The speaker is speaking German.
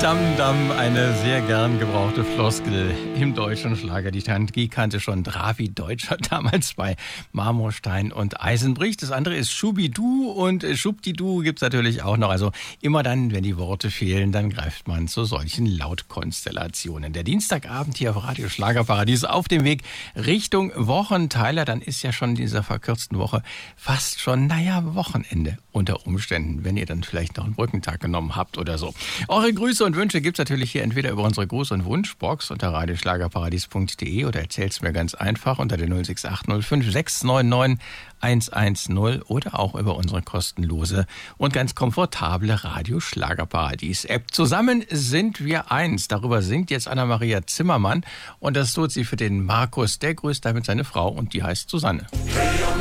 Dam, eine sehr gern gebrauchte Floskel im deutschen Schlager. Die kannte schon Dravi Deutscher damals bei Marmorstein und Eisenbrich. Das andere ist Schubidu und Schubdidu gibt's natürlich auch noch. Also immer dann, wenn die Worte fehlen, dann greift man zu solchen Lautkonstellationen. Der Dienstagabend hier auf Radio Schlagerparadies auf dem Weg Richtung Wochenteiler. Dann ist ja schon in dieser verkürzten Woche fast schon, Wochenende unter Umständen, wenn ihr dann vielleicht noch einen Brückentag genommen habt oder so. Eure Grüße und Wünsche gibt's natürlich hier entweder über unsere Gruß- und Wunschbox unter radioschlagerparadies.de oder erzählt's mir ganz einfach unter der 06805 699 110 oder auch über unsere kostenlose und ganz komfortable Radio Schlagerparadies App. Zusammen sind wir eins. Darüber singt jetzt Anna-Maria Zimmermann und das tut sie für den Markus. Der grüßt damit seine Frau und die heißt Susanne.